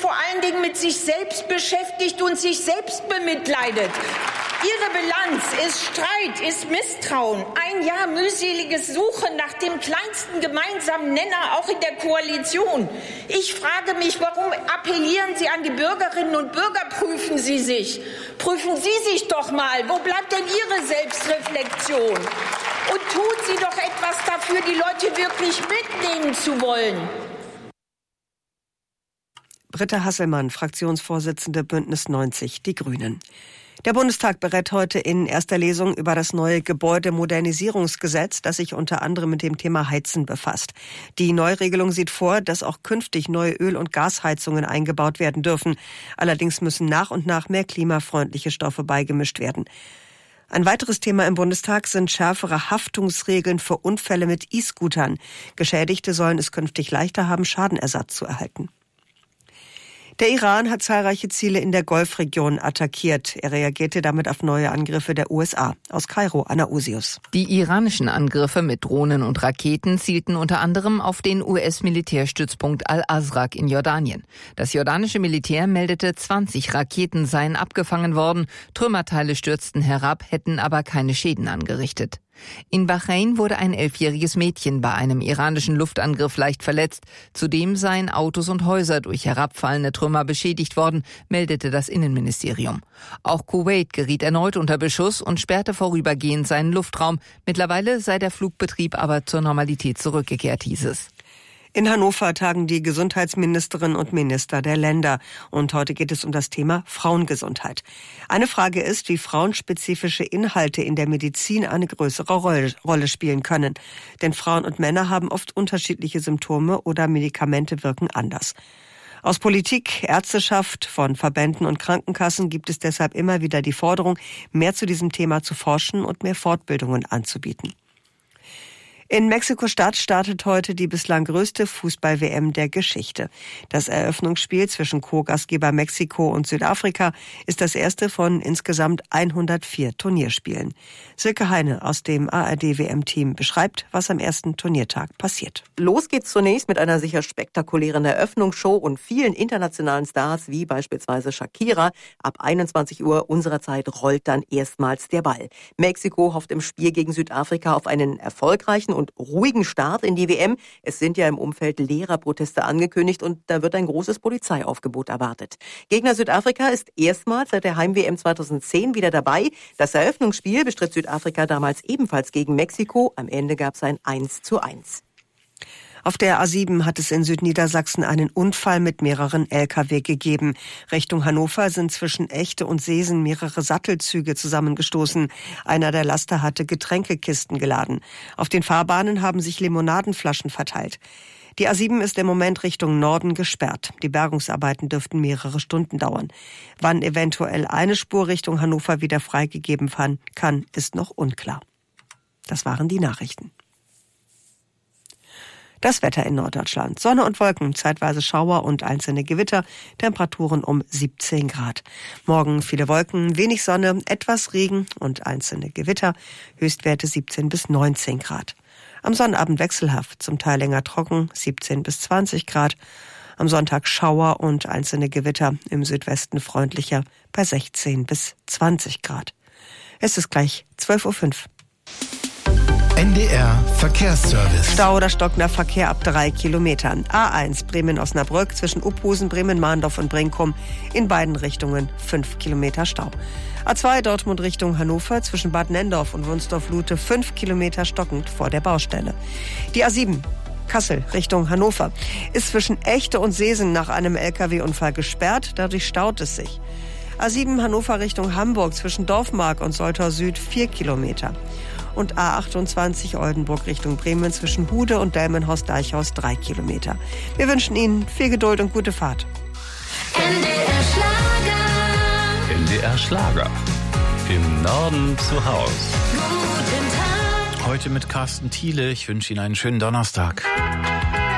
vor allen Dingen mit sich selbst beschäftigt und sich selbst bemitleidet. Ihre Bilanz ist Streit, ist Misstrauen, ein Jahr mühseliges Suchen nach dem kleinsten gemeinsamen Nenner, auch in der Koalition. Ich frage mich, warum appellieren Sie an die Bürgerinnen und Bürger? Prüfen Sie sich. Prüfen Sie sich doch mal. Wo bleibt denn Ihre Selbstreflexion? Und tun Sie doch etwas dafür, die Leute wirklich mitnehmen zu wollen. Britta Hasselmann, Fraktionsvorsitzende Bündnis 90, die Grünen. Der Bundestag berät heute in erster Lesung über das neue Gebäudemodernisierungsgesetz, das sich unter anderem mit dem Thema Heizen befasst. Die Neuregelung sieht vor, dass auch künftig neue Öl- und Gasheizungen eingebaut werden dürfen. Allerdings müssen nach und nach mehr klimafreundliche Stoffe beigemischt werden. Ein weiteres Thema im Bundestag sind schärfere Haftungsregeln für Unfälle mit E-Scootern. Geschädigte sollen es künftig leichter haben, Schadenersatz zu erhalten. Der Iran hat zahlreiche Ziele in der Golfregion attackiert. Er reagierte damit auf neue Angriffe der USA. Aus Kairo, Anna Usius. Die iranischen Angriffe mit Drohnen und Raketen zielten unter anderem auf den US-Militärstützpunkt Al-Azraq in Jordanien. Das jordanische Militär meldete, 20 Raketen seien abgefangen worden. Trümmerteile stürzten herab, hätten aber keine Schäden angerichtet. In Bahrain wurde ein 11-jähriges Mädchen bei einem iranischen Luftangriff leicht verletzt. Zudem seien Autos und Häuser durch herabfallende Trümmer beschädigt worden, meldete das Innenministerium. Auch Kuwait geriet erneut unter Beschuss und sperrte vorübergehend seinen Luftraum. Mittlerweile sei der Flugbetrieb aber zur Normalität zurückgekehrt, hieß es. In Hannover tagen die Gesundheitsministerinnen und Minister der Länder. Und heute geht es um das Thema Frauengesundheit. Eine Frage ist, wie frauenspezifische Inhalte in der Medizin eine größere Rolle spielen können. Denn Frauen und Männer haben oft unterschiedliche Symptome oder Medikamente wirken anders. Aus Politik, Ärzteschaft, von Verbänden und Krankenkassen gibt es deshalb immer wieder die Forderung, mehr zu diesem Thema zu forschen und mehr Fortbildungen anzubieten. In Mexiko-Stadt startet heute die bislang größte Fußball-WM der Geschichte. Das Eröffnungsspiel zwischen Co-Gastgeber Mexiko und Südafrika ist das erste von insgesamt 104 Turnierspielen. Silke Heine aus dem ARD-WM-Team beschreibt, was am ersten Turniertag passiert. Los geht's zunächst mit einer sicher spektakulären Eröffnungsshow und vielen internationalen Stars, wie beispielsweise Shakira. Ab 21 Uhr unserer Zeit rollt dann erstmals der Ball. Mexiko hofft im Spiel gegen Südafrika auf einen erfolgreichen und ruhigen Start in die WM. Es sind ja im Umfeld Lehrerproteste angekündigt und da wird ein großes Polizeiaufgebot erwartet. Gegner Südafrika ist erstmals seit der Heim-WM 2010 wieder dabei. Das Eröffnungsspiel bestritt Südafrika damals ebenfalls gegen Mexiko. Am Ende gab es ein 1:1. Auf der A7 hat es in Südniedersachsen einen Unfall mit mehreren Lkw gegeben. Richtung Hannover sind zwischen Echte und Seesen mehrere Sattelzüge zusammengestoßen. Einer der Laster hatte Getränkekisten geladen. Auf den Fahrbahnen haben sich Limonadenflaschen verteilt. Die A7 ist im Moment Richtung Norden gesperrt. Die Bergungsarbeiten dürften mehrere Stunden dauern. Wann eventuell eine Spur Richtung Hannover wieder freigegeben kann, ist noch unklar. Das waren die Nachrichten. Das Wetter in Norddeutschland. Sonne und Wolken, zeitweise Schauer und einzelne Gewitter, Temperaturen um 17 Grad. Morgen viele Wolken, wenig Sonne, etwas Regen und einzelne Gewitter, Höchstwerte 17 bis 19 Grad. Am Sonnabend wechselhaft, zum Teil länger trocken, 17 bis 20 Grad. Am Sonntag Schauer und einzelne Gewitter, im Südwesten freundlicher bei 16 bis 20 Grad. Es ist gleich 12:05 Uhr. NDR Verkehrsservice. Stau oder stockender Verkehr ab 3 Kilometern. A1 Bremen-Osnabrück zwischen Uphusen, Bremen-Mahndorf und Brinkum. In beiden Richtungen 5 Kilometer Stau. A2 Dortmund Richtung Hannover zwischen Bad Nenndorf und Wunsdorf-Lute 5 Kilometer stockend vor der Baustelle. Die A7 Kassel Richtung Hannover ist zwischen Echte und Seesen nach einem Lkw-Unfall gesperrt. Dadurch staut es sich. A7 Hannover Richtung Hamburg zwischen Dorfmark und Soltau Süd 4 Kilometer. Und A28 Oldenburg Richtung Bremen zwischen Hude und Delmenhorst-Deichhaus 3 Kilometer. Wir wünschen Ihnen viel Geduld und gute Fahrt. NDR Schlager. NDR Schlager. Im Norden zu Haus. Guten Tag. Heute mit Carsten Thiele. Ich wünsche Ihnen einen schönen Donnerstag.